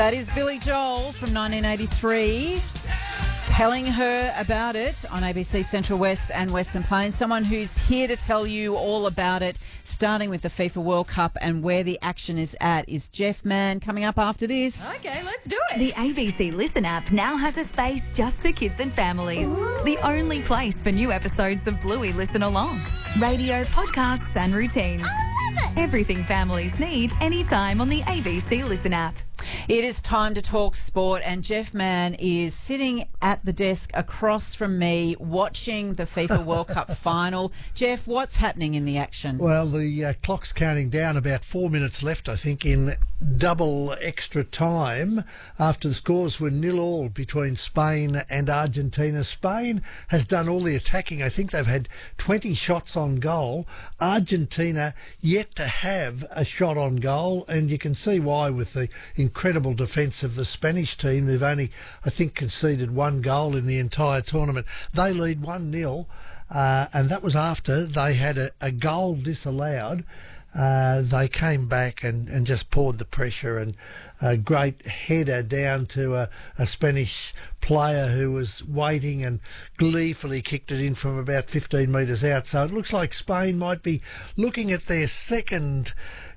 That is Billy Joel from 1983 telling her about it on ABC Central West and Western Plains. Someone who's here to tell you all about it, starting with the FIFA World Cup and where the action is at, is Jeff Mann. Coming up after this. Okay, let's do it. The ABC Listen app now has a space just for kids and families. Ooh. The only place for new episodes of Bluey Listen Along. Radio, podcasts and routines. I love it. Everything families need anytime on the ABC Listen app. It is time to talk sport, and Jeff Mann is sitting at the desk across from me watching the FIFA World Cup final. Jeff, what's happening in the action? Well, the clock's counting down, about 4 minutes left, I think, in double extra time after the scores were 0-0 between Spain and Argentina. Spain has done all the attacking. I think they've had 20 shots on goal. Argentina yet to have a shot on goal, and you can see why with the incredible defence of the Spanish team. They've only, I think, conceded one goal in the entire tournament. They lead 1-0, and that was after they had a goal disallowed. They came back and just poured the pressure, and a great header down to a Spanish player who was waiting and gleefully kicked it in from about 15 metres out. So it looks like Spain might be looking at their second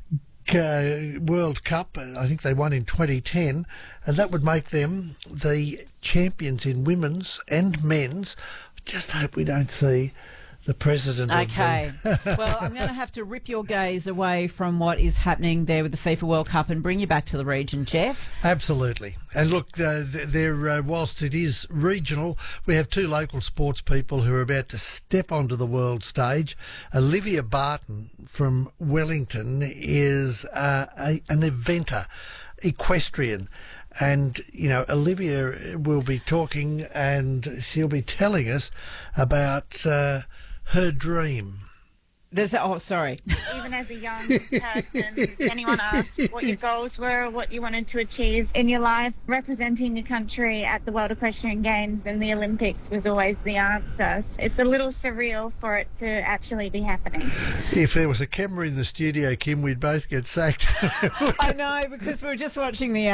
World Cup. I think they won in 2010, and that would make them the champions in women's and men's. Just hope we don't see the president of them. Well, I'm going to have to rip your gaze away from what is happening there with the FIFA World Cup and bring you back to the region, Jeff. Absolutely. And look, whilst it is regional, we have two local sports people who are about to step onto the world stage. Olivia Barton from Wellington is an eventer, equestrian. And, you know, Olivia will be talking and she'll be telling us about her dream. Sorry. Even as a young person, if anyone asked what your goals were or what you wanted to achieve in your life, representing your country at the World Equestrian Games and the Olympics was always the answer. It's a little surreal for it to actually be happening. If there was a camera in the studio, Kim, we'd both get sacked. I know, because we were just watching the